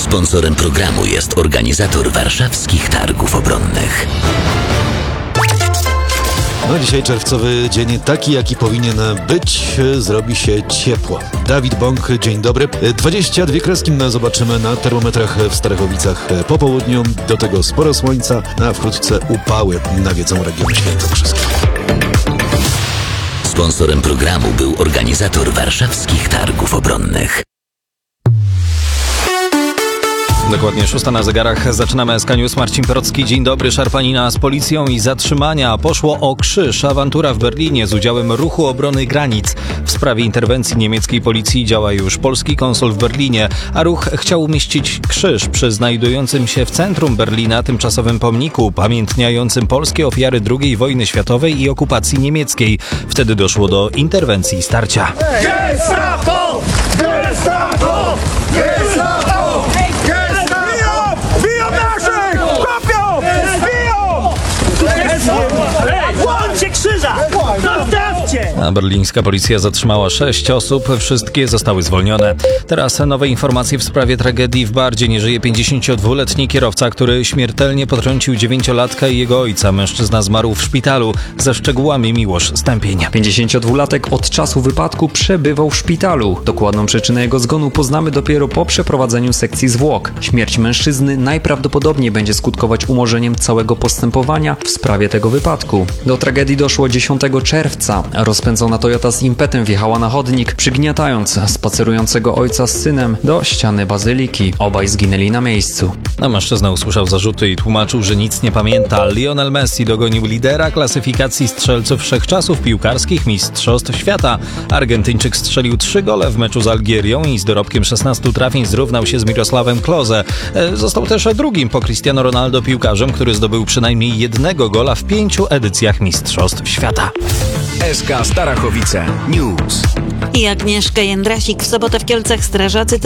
Sponsorem programu jest organizator warszawskich targów obronnych. No dzisiaj czerwcowy dzień, taki jaki powinien być, zrobi się ciepło. Dawid Bąk, dzień dobry. 22 kreski zobaczymy na termometrach w Starachowicach po południu. Do tego sporo słońca, a wkrótce upały nawiedzą region świętokrzyski. Sponsorem programu był organizator warszawskich targów obronnych. Dokładnie 6 na zegarach. Zaczynamy SK News. Marcin Perocki. Dzień dobry. Szarpanina z policją i zatrzymania. Poszło o krzyż. Awantura w Berlinie z udziałem Ruchu Obrony Granic. W sprawie interwencji niemieckiej policji działa już polski konsul w Berlinie, a ruch chciał umieścić krzyż przy znajdującym się w centrum Berlina tymczasowym pomniku upamiętniającym polskie ofiary II wojny światowej i okupacji niemieckiej. Wtedy doszło do interwencji i starcia. Gestapo! Gestapo! Gestapo! Biją naszych! Kopią! Biją! Łączcie krzyża! Zostawcie! A berlińska policja zatrzymała 6 osób, wszystkie zostały zwolnione. Teraz nowe informacje w sprawie tragedii w Bardzie. Nie żyje 52-letni kierowca, który śmiertelnie potrącił 9-latka i jego ojca. Mężczyzna zmarł w szpitalu. Ze szczegółami Miłosz Stępień. 52-latek od czasu wypadku przebywał w szpitalu. Dokładną przyczynę jego zgonu poznamy dopiero po przeprowadzeniu sekcji zwłok. Śmierć mężczyzny najprawdopodobniej będzie skutkować umorzeniem całego postępowania w sprawie tego wypadku. Do tragedii doszło 10 czerwca. Rozpędzona Toyota z impetem wjechała na chodnik, przygniatając spacerującego ojca z synem do ściany bazyliki. Obaj zginęli na miejscu. A mężczyzna usłyszał zarzuty i tłumaczył, że nic nie pamięta. Lionel Messi dogonił lidera klasyfikacji strzelców wszechczasów piłkarskich Mistrzostw Świata. Argentyńczyk strzelił 3 gole w meczu z Algierią i z dorobkiem 16 trafień zrównał się z Mirosławem Klose. Został też drugim po Cristiano Ronaldo piłkarzem, który zdobył przynajmniej 1 gola w 5 edycjach Mistrzostw Świata. SK Starachowice News. I Agnieszka Jędrasik. W sobotę w Kielcach strażacy